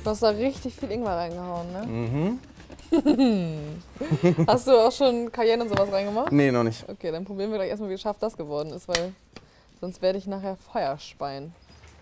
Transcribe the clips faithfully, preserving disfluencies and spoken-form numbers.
Du hast da richtig viel Ingwer reingehauen, ne? Mhm. Hast du auch schon Cayenne und sowas reingemacht? Nee, noch nicht. Okay, dann probieren wir gleich erstmal, wie scharf das geworden ist, weil sonst werde ich nachher Feuer speien.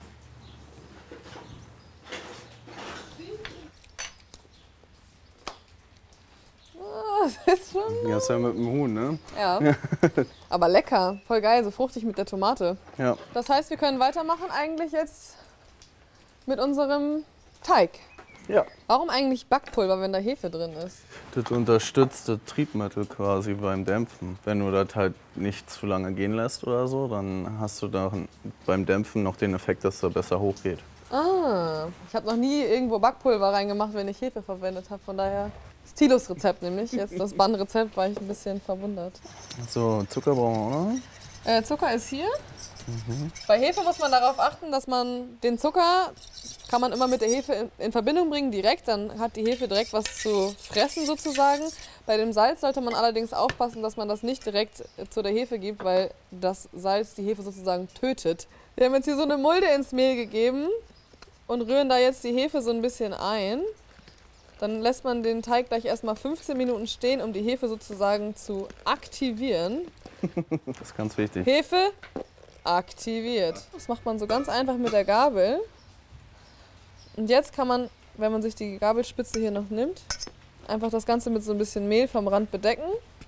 Ah, das ist schon... Ja, ist ja mit dem Huhn, ne? Ja, aber lecker. Voll geil, so fruchtig mit der Tomate. Ja. Das heißt, wir können weitermachen eigentlich jetzt mit unserem Teig. Ja. Warum eigentlich Backpulver, wenn da Hefe drin ist? Das unterstützt das Triebmittel quasi beim Dämpfen. Wenn du das halt nicht zu lange gehen lässt oder so, dann hast du da beim Dämpfen noch den Effekt, dass er besser hochgeht. Ah, ich habe noch nie irgendwo Backpulver reingemacht, wenn ich Hefe verwendet habe. Von daher das Tilos-Rezept nämlich. Jetzt das Ban-Rezept, war ich ein bisschen verwundert. So, Zucker brauchen wir auch noch. Äh, Zucker ist hier. Mhm. Bei Hefe muss man darauf achten, dass man den Zucker kann man immer mit der Hefe in, in Verbindung bringen, direkt. Dann hat die Hefe direkt was zu fressen sozusagen. Bei dem Salz sollte man allerdings aufpassen, dass man das nicht direkt zu der Hefe gibt, weil das Salz die Hefe sozusagen tötet. Wir haben jetzt hier so eine Mulde ins Mehl gegeben und rühren da jetzt die Hefe so ein bisschen ein. Dann lässt man den Teig gleich erstmal fünfzehn Minuten stehen, um die Hefe sozusagen zu aktivieren. Das ist ganz wichtig. Hefe aktiviert. Das macht man so ganz einfach mit der Gabel. Und jetzt kann man, wenn man sich die Gabelspitze hier noch nimmt, einfach das Ganze mit so ein bisschen Mehl vom Rand bedecken.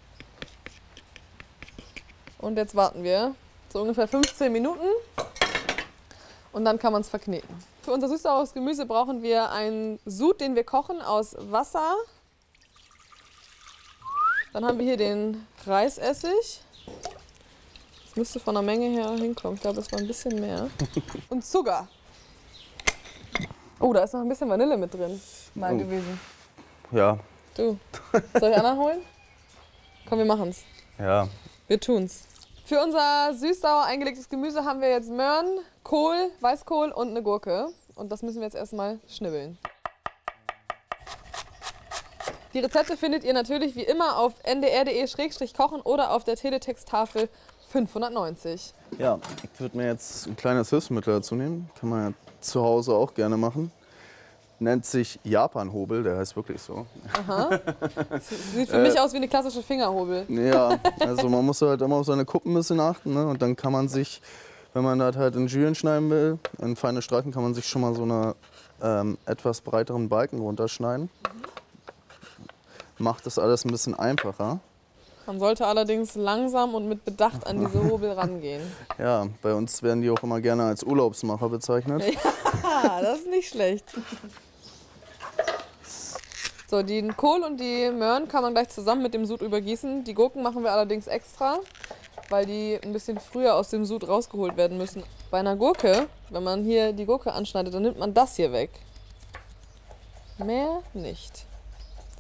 Und jetzt warten wir so ungefähr fünfzehn Minuten und dann kann man es verkneten. Für unser süß-saures Gemüse brauchen wir einen Sud, den wir kochen aus Wasser. Dann haben wir hier den Reisessig. Das müsste von der Menge her hinkommen. Ich glaube, das war ein bisschen mehr. Und Zucker. Oh, da ist noch ein bisschen Vanille mit drin. Mal Oh. gewesen. Ja. Du, soll ich Anna holen? Komm, wir machen's. Ja. Wir tun's. Für unser süß-sauer eingelegtes Gemüse haben wir jetzt Möhren, Kohl, Weißkohl und eine Gurke. Und das müssen wir jetzt erstmal schnibbeln. Die Rezepte findet ihr natürlich wie immer auf n d r punkt d e Schrägstrich kochen oder auf der Teletext-Tafel fünfhundertneunzig. Ja, ich würde mir jetzt ein kleines Hilfsmittel dazu nehmen. Kann man ja zu Hause auch gerne machen. Nennt sich Japan-Hobel, der heißt wirklich so. Aha. Sieht für mich aus wie eine klassische Fingerhobel. Ja, also man muss halt immer auf seine Kuppen ein bisschen achten, ne? Und dann kann man sich, wenn man das halt in Julienne schneiden will, in feine Streifen, kann man sich schon mal so eine ähm, etwas breiteren Balken runterschneiden. Macht das alles ein bisschen einfacher. Man sollte allerdings langsam und mit Bedacht an diese Hobel rangehen. Ja, bei uns werden die auch immer gerne als Urlaubsmacher bezeichnet. Ja, das ist nicht schlecht. So, den Kohl und die Möhren kann man gleich zusammen mit dem Sud übergießen. Die Gurken machen wir allerdings extra, weil die ein bisschen früher aus dem Sud rausgeholt werden müssen. Bei einer Gurke, wenn man hier die Gurke anschneidet, dann nimmt man das hier weg. Mehr nicht.